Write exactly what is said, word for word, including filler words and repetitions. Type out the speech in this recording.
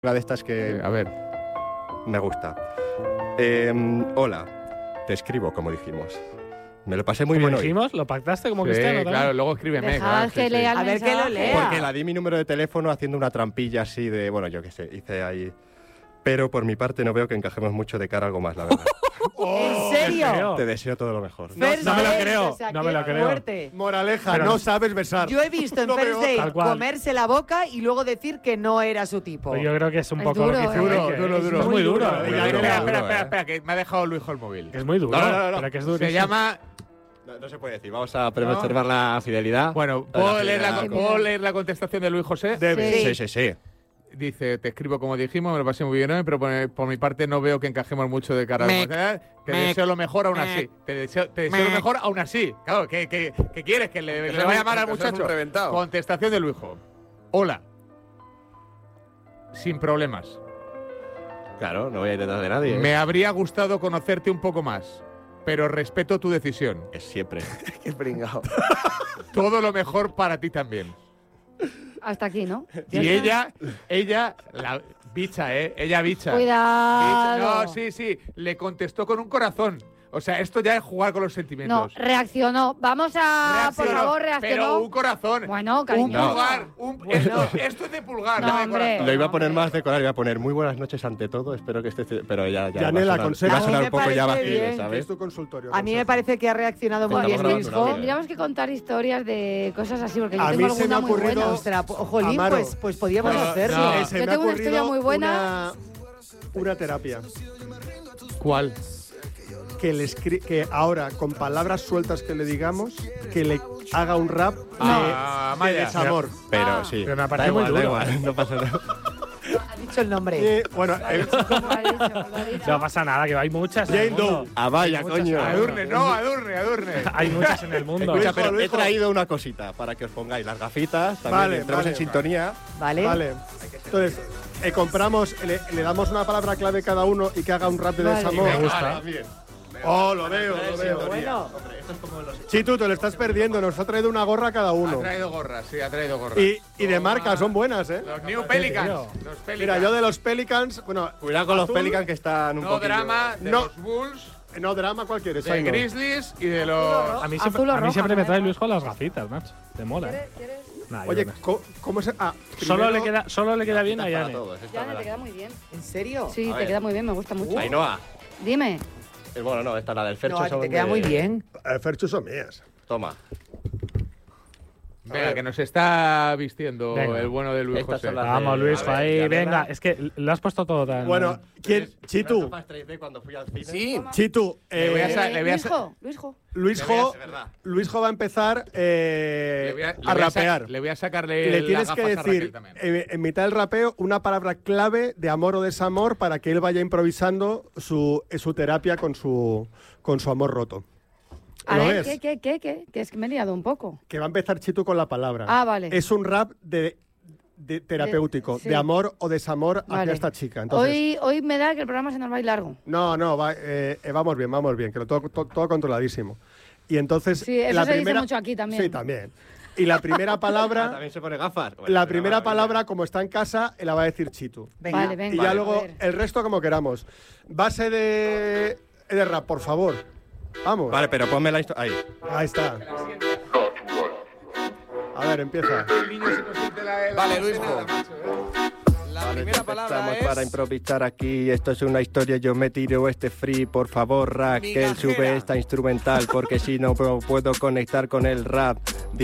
Una de estas que... Eh, a ver. Me gusta. Eh, hola, te escribo como dijimos. Me lo pasé muy ¿Cómo bien dijimos? ¿Lo pactaste como Sí, Cristiano también? claro, luego escríbeme. Dejad Claro, que sí, lea sí. el A ver, que lo mensaje. lea. hoy. Porque la di mi número de teléfono haciendo una trampilla así de... Bueno, yo qué sé, hice ahí... Pero por mi parte no veo que encajemos mucho de cara a algo más, la verdad. ¿En serio? creo. Te deseo todo lo mejor. First no me lo date, creo, o sea, no qué me lo creo. fuerte. Moraleja, Pero no no- sabes besar. Yo he visto en No First veo- Date Tal cual. comerse la boca y luego decir que no era su tipo. Pues yo creo que es un Es poco duro, lo que dice ¿eh? Enrique, Duro, duro, es duro. muy Muy duro. duro, muy muy duro, duro. Espera, ¿eh? espera, espera, espera, que me ha dejado Luisjo el móvil. Es muy duro, No, no, no, no. pero que es duro. Se llama... No, no se puede decir. Vamos a preservar la fidelidad. Bueno, La ¿puedo leer la, fidelidad. ¿puedo leer la contestación de Luis José? Debes. Sí. Sí, sí, sí. Dice, te escribo como dijimos, me lo pasé muy bien hoy, pero por, por mi parte no veo que encajemos mucho de cara a Mec. la Te Mec. deseo lo mejor aún Mec. así. Te deseo, te deseo lo Mec. mejor aún así. Claro, ¿qué, qué, qué quieres? ¿Que le, le seas vaya a un- llamar al que seas un muchacho? reventado. Contestación de Luisjo. Hola. Sin problemas. Claro, no voy a ir detrás de nadie. ¿eh? Me habría gustado conocerte un poco más, pero respeto tu decisión. Es siempre. Qué pringao. Todo lo mejor para ti también. Hasta aquí, ¿no? Y ella, ella, la bicha, ¿eh? Ella bicha. Cuidado. No, sí, sí, le contestó con un corazón. O sea, esto ya es jugar con los No, sentimientos. reaccionó. Vamos a, por Reaccionó, favor, reaccionó. Pero un corazón. Bueno, un cariño. pulgar. Un, esto, esto es de pulgar, No, no, de hombre. corazón. Lo iba a poner hombre. más decorar, iba a poner muy buenas noches ante todo, espero que esté... Pero ya... ya Yanela, va a sonar- aconseja. va a sonar A mí un poco me ya parece vacío, bien. ¿sabes? Es tu consultorio. A mí me parece que ha reaccionado muy Estamos bien grabando Luis una Jo. vida. Tendríamos que contar historias de cosas así, porque yo A tengo mí se me alguna ha muy ocurrido- buena. Ostras, po- jolín, Amaro. pues, pues podíamos Bueno, hacerlo. no. Eh, se Yo me ha tengo una ocurrido historia muy buena. Una, una terapia. ¿Cuál? Que, le escri- que ahora, con palabras sueltas que le digamos, que le haga un rap de, Ah, de Maya. desamor. Pero Ah. sí. Pero me Da parece muy igual, da duro. igual, no pasa nada. Ha dicho el nombre. Eh, bueno, eh, Lo ha dicho, lo ha dicho. No pasa nada, que hay muchas en el Jane mundo. Doe. Ah, vaya, Muchas coño. gracias. Adurne, no, adurne, adurne. Hay muchas en el mundo. Escucha, Luisjo, pero he Luisjo. traído una cosita para que os pongáis las gafitas, también Vale, entremos vale. en sintonía. ¿Vale? vale. Entonces, eh, compramos, le, le damos una palabra clave cada uno y que haga un rap de Vale. desamor. Me gusta. Oh, lo veo, lo veo. Bueno, Chitu, te lo estás perdiendo. Nos ha traído una gorra cada Ha uno. traído gorras, sí, ha traído gorras. Y, y de marca, son buenas, ¿eh? Los New Pelicans. tío. Los Pelicans. Mira, yo de los Pelicans, bueno, Cuidado con los azul, Pelicans que están un No poquillo... drama, de No. los Bulls, No drama, ¿cuál quieres? de Ahí no. Grizzlies y de los... A mí Azul siempre, o a mí roja, siempre me ¿no? trae Luis con las gafitas, macho. Te mola. Nah, yo Oye, no. co- ¿cómo se...? Ah, Solo primero- le queda, solo le queda bien a Para Yane. todos, esta Ya, me la- te queda muy bien. ¿en serio? Sí, A te ver. queda muy bien, me gusta mucho. Ainhoa. Dime. Eh, Bueno, no, esta la del Fercho. No, a ti son te queda de- muy bien. Eh, Ferchu son mías. Toma. Venga, que nos está vistiendo Venga. el bueno de Luis Estas José. son las- Vamos, de- Luis, a ver, ahí, Yanela. venga. Es que lo has puesto todo tan. Bueno, ¿quién? Chitu. Las tres D cuando fui al cine. Sí. Chitu. Le voy a eh, sa- le voy a Luisjo, Luisjo. Luisjo, Es verdad. Luisjo va a empezar eh, Le voy a, a, le voy a sa- rapear. le voy a sacarle Y le las tienes que gafas a Raquel decir, también. eh, en mitad del rapeo, una palabra clave de amor o desamor para que él vaya improvisando su, eh, su terapia con su, con su amor roto. A ¿Lo ver, ves? ¿qué, qué, qué, qué? Que es que me he liado un poco. Que va a empezar Chitu con la palabra. Ah, vale. Es un rap de, de terapéutico, De- sí. de amor o desamor hacia Vale. esta chica. Entonces, Hoy, hoy me da que el programa se nos va a ir largo. No, no, va, eh, eh, vamos bien, vamos bien, que lo todo, todo, todo controladísimo. Y entonces. Sí, eso la se dice primera, mucho aquí también. Sí, también. Y la primera Ah, palabra, también se pone gafas. Bueno, la pero primera maravilla. palabra, como está en casa, la va a decir Chitu. Venga. Vale, venga. Y ya a luego ver. el resto como queramos. Base de, de rap, por favor. Vamos. Vale, pero ponme la historia. Ahí. Ahí está. A ver, empieza. Vale, Luis. La Vale, primera palabra empezamos es para improvisar aquí. Esto es una historia. Yo me tiro este free. Por favor, Raquel, Migajera. sube esta instrumental. Porque si no puedo conectar con el rap.